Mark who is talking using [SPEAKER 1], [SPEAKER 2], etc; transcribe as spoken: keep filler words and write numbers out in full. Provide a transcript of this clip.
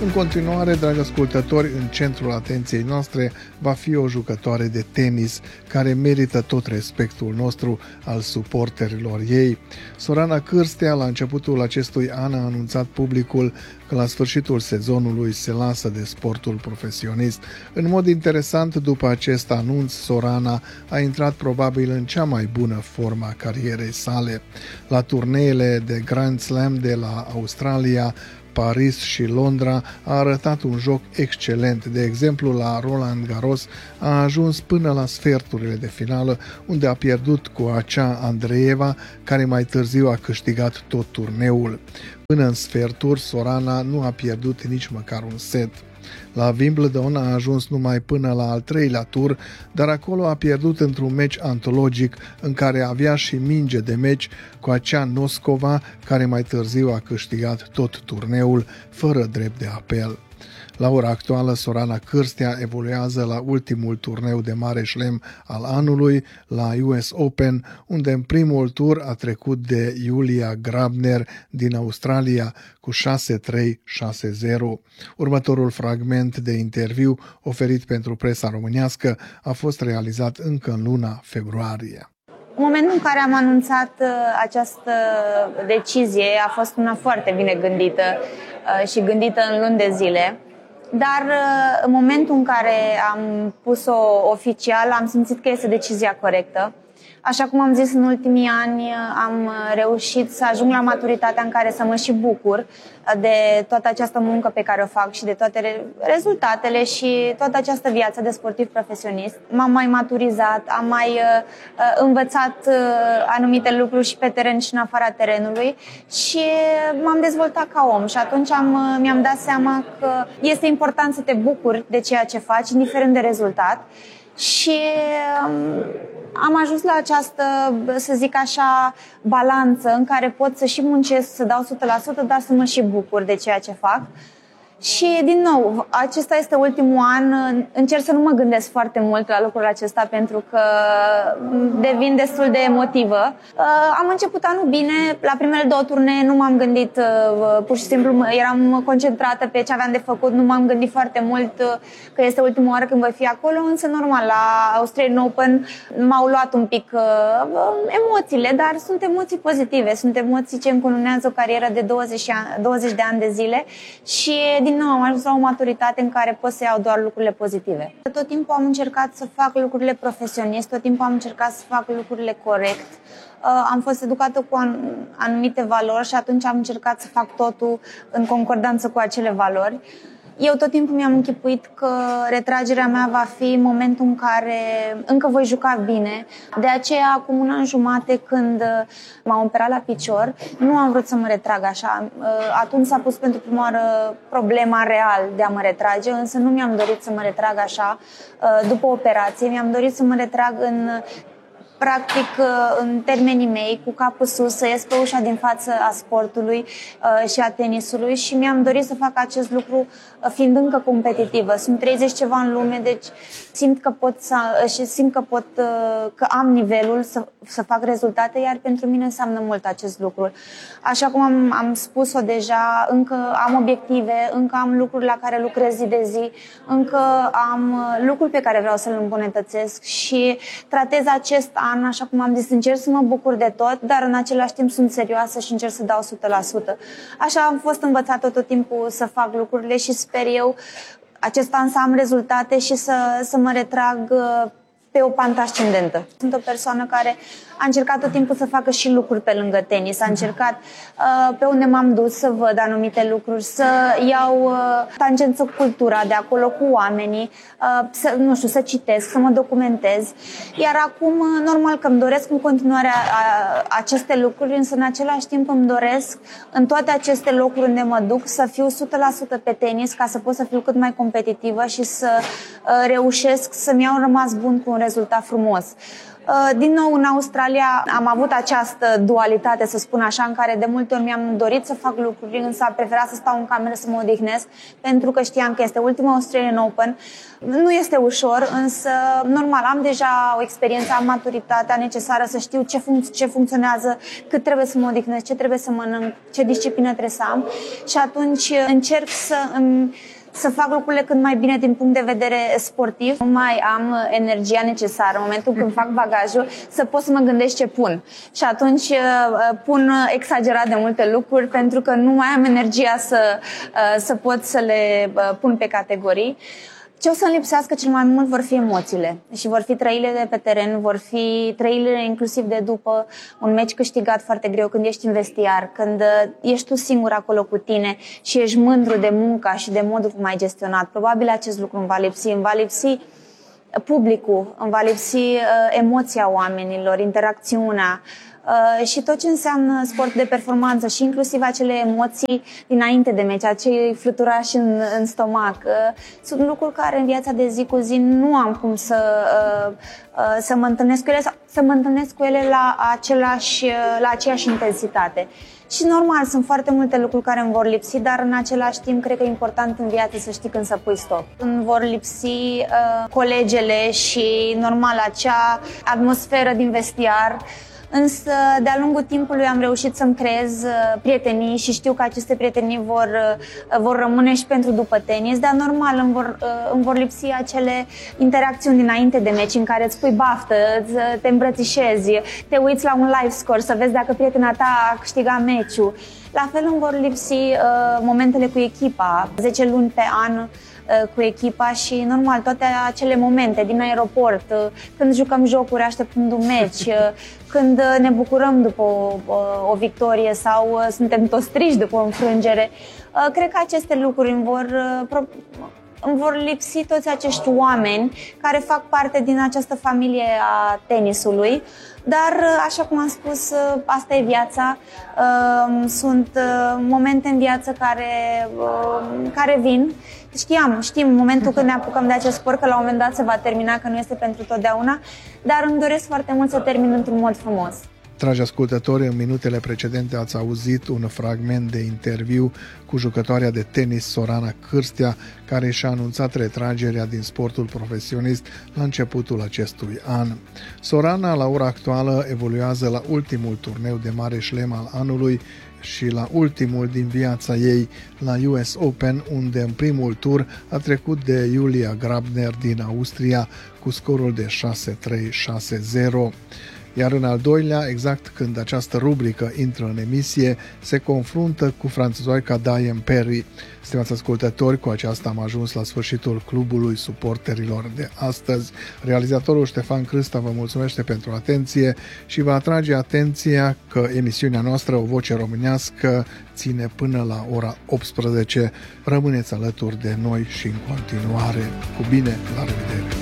[SPEAKER 1] În continuare, dragi ascultători, în centrul atenției noastre va fi o jucătoare de tenis care merită tot respectul nostru al suporterilor ei. Sorana Cârstea, la începutul acestui an, a anunțat publicul că la sfârșitul sezonului se lasă de sportul profesionist. În mod interesant, după acest anunț, Sorana a intrat probabil în cea mai bună formă a carierei sale. La turneele de Grand Slam de la Australia, Paris și Londra a arătat un joc excelent. De exemplu, la Roland Garros a ajuns până la sferturile de finală, unde a pierdut cu acea Andreeva, care mai târziu a câștigat tot turneul. Până în sferturi, Sorana nu a pierdut nici măcar un set. La Wimbledon a ajuns numai până la al treilea tur, dar acolo a pierdut într-un meci antologic în care avea și minge de meci cu acea Noscova, care mai târziu a câștigat tot turneul fără drept de apel. La ora actuală, Sorana Cârstea evoluează la ultimul turneu de mare șlem al anului, la U S Open, unde în primul tur a trecut de Julia Grabner din Australia cu șase trei șase zero. Următorul fragment de interviu oferit pentru presa românească a fost realizat încă în luna februarie.
[SPEAKER 2] Momentul în care am anunțat această decizie a fost una foarte bine gândită și gândită în luni de zile. Dar în momentul în care am pus-o oficial, am simțit că este decizia corectă. Așa cum am zis, în ultimii ani am reușit să ajung la maturitatea în care să mă și bucur de toată această muncă pe care o fac și de toate rezultatele și toată această viață de sportiv profesionist. M-am mai maturizat, am mai învățat anumite lucruri și pe teren și în afara terenului și m-am dezvoltat ca om și atunci am, mi-am dat seama că este important să te bucuri de ceea ce faci, indiferent de rezultat. Și am ajuns la această, să zic așa, balanță în care pot să și muncesc, să dau o sută la sută, dar să mă și bucur de ceea ce fac. Și, din nou, acesta este ultimul an, încerc să nu mă gândesc foarte mult la lucrul acesta pentru că devin destul de emotivă. Am început anul bine, la primele două turnee nu m-am gândit, pur și simplu eram concentrată pe ce aveam de făcut, nu m-am gândit foarte mult că este ultima oară când voi fi acolo, însă normal, la Australian Open m-au luat un pic emoțiile, dar sunt emoții pozitive, sunt emoții ce încununează o carieră de douăzeci de ani de zile și din nou am ajuns la o maturitate în care pot să iau doar lucrurile pozitive. Tot timpul am încercat să fac lucrurile profesionist, tot timpul am încercat să fac lucrurile corect. Am fost educată cu anumite valori și atunci am încercat să fac totul în concordanță cu acele valori. Eu tot timpul mi-am închipuit că retragerea mea va fi momentul în care încă voi juca bine. De aceea, acum un an jumate, când m-am operat la picior, nu am vrut să mă retrag așa. Atunci s-a pus pentru prima oară problema real de a mă retrage, însă nu mi-am dorit să mă retrag așa după operație. Mi-am dorit să mă retrag în... practic, în termenii mei, cu capul sus, să ies pe ușa din față a sportului și a tenisului și mi-am dorit să fac acest lucru fiind încă competitivă. Sunt treizeci ceva în lume, deci simt că pot să, și simt că pot că am nivelul să, să fac rezultate, iar pentru mine înseamnă mult acest lucru. Așa cum am, am spus-o deja, încă am obiective, încă am lucruri la care lucrez zi de zi, încă am lucruri pe care vreau să le îmbunătățesc și tratez acest an, așa cum am zis, încerc să mă bucur de tot, dar în același timp sunt serioasă și încerc să dau o sută la sută. Așa am fost învățată tot timpul să fac lucrurile și sper eu acest an să am rezultate și să, să mă retrag pe o pantă ascendentă. Sunt o persoană care a încercat tot timpul să facă și lucruri pe lângă tenis. A încercat uh, pe unde m-am dus să văd anumite lucruri, să iau uh, tangență cu cultura de acolo, cu oamenii, uh, să, nu știu, să citesc, să mă documentez. Iar acum, uh, normal că îmi doresc în continuare a, a, aceste lucruri, însă în același timp îmi doresc în toate aceste locuri unde mă duc să fiu o sută la sută pe tenis, ca să pot să fiu cât mai competitivă și să uh, reușesc să-mi iau un rămas bun cu un rezultat frumos. Din nou, în Australia am avut această dualitate, să spun așa, în care de multe ori mi-am dorit să fac lucruri, însă am preferat să stau în cameră să mă odihnesc, pentru că știam că este ultima Australian Open. Nu este ușor, însă, normal, am deja o experiență, am maturitatea necesară să știu ce, func- ce funcționează, cât trebuie să mă odihnesc, ce trebuie să mănânc, ce disciplină trebuie să am și atunci încerc să îmi să fac lucrurile cât mai bine din punct de vedere sportiv. Nu mai am energia necesară în momentul când fac bagajul să pot să mă gândesc ce pun. Și atunci pun exagerat de multe lucruri pentru că nu mai am energia să, să pot să le pun pe categorii. Ce o să-mi lipsească cel mai mult vor fi emoțiile și vor fi trăirile de pe teren, vor fi trăirile inclusiv de după un meci câștigat foarte greu, când ești în vestiar, când ești tu singur acolo cu tine și ești mândru de munca și de modul cum ai gestionat. Probabil acest lucru îmi va lipsi, îmi va lipsi publicul, îmi va lipsi uh, emoția oamenilor, interacțiunea, Uh, și tot ce înseamnă sport de performanță și inclusiv acele emoții dinainte de meci, acei fluturași în, în stomac. Uh, sunt lucruri care în viața de zi cu zi nu am cum să, uh, uh, să mă întâlnesc cu ele, sau să mă întâlnesc cu ele la, același, uh, la aceeași intensitate. Și normal, sunt foarte multe lucruri care îmi vor lipsi, dar în același timp cred că e important în viață să știi când să pui stop. Îmi vor lipsi uh, colegele și normal acea atmosferă din vestiar. Însă, de-a lungul timpului am reușit să-mi creez prietenii și știu că aceste prietenii vor, vor rămâne și pentru după tenis, dar normal îmi vor, îmi vor lipsi acele interacțiuni dinainte de meci în care îți pui baftă, te îmbrățișezi, te uiți la un live score să vezi dacă prietena ta a câștigat meciul. La fel îmi vor lipsi uh, momentele cu echipa, zece luni pe an cu echipa și, normal, toate acele momente din aeroport, când jucăm jocuri așteptând un meci, când ne bucurăm după o, o victorie sau suntem toți triști după o înfrângere. Cred că aceste lucruri îmi vor, îmi vor lipsi toți acești oameni care fac parte din această familie a tenisului. Dar, așa cum am spus, asta e viața. Sunt momente în viață care, care vin. Știam, știm în momentul când ne apucăm de acest sport că la un moment dat se va termina, că nu este pentru totdeauna, dar îmi doresc foarte mult să termin într-un mod frumos.
[SPEAKER 1] Dragi ascultători, în minutele precedente ați auzit un fragment de interviu cu jucătoarea de tenis Sorana Cârstea, care și-a anunțat retragerea din sportul profesionist la începutul acestui an. Sorana, la ora actuală, evoluează la ultimul turneu de mare șlem al anului și la ultimul din viața ei, la U S Open, unde în primul tur a trecut de Julia Grabner din Austria cu scorul de șase trei șase zero. Iar în al doilea, exact când această rubrică intră în emisie, se confruntă cu franțuzoica Diane Parry. Stimați ascultători, cu aceasta am ajuns la sfârșitul clubului suporterilor de astăzi. Realizatorul Ștefan Crâsta vă mulțumește pentru atenție și vă atrage atenția că emisiunea noastră, O Voce Românească, ține până la ora optsprezece. Rămâneți alături de noi și în continuare. Cu bine, la revedere!